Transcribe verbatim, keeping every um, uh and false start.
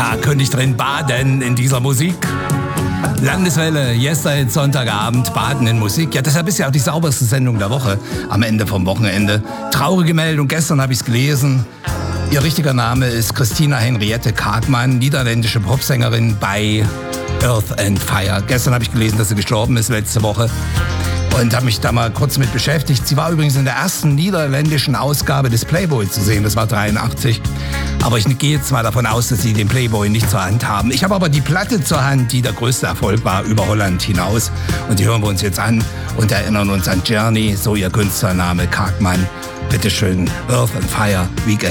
Da könnte ich drin baden in dieser Musik. Landeswelle, Yesterday, Sonntagabend, Baden in Musik. Ja, deshalb ist ja auch die sauberste Sendung der Woche am Ende vom Wochenende. Traurige Meldung, gestern habe ich es gelesen. Ihr richtiger Name ist Christina Henriette Kargmann, niederländische Popsängerin bei Earth and Fire. Gestern habe ich gelesen, dass sie gestorben ist, letzte Woche. Und habe mich da mal kurz mit beschäftigt. Sie war übrigens in der ersten niederländischen Ausgabe des Playboy zu sehen, das war dreiundachtzig. Aber ich gehe jetzt mal davon aus, dass Sie den Playboy nicht zur Hand haben. Ich habe aber die Platte zur Hand, die der größte Erfolg war, über Holland hinaus. Und die hören wir uns jetzt an und erinnern uns an Journey, so ihr Künstlername, Kargmann. Bitteschön, Earth and Fire, Weekend.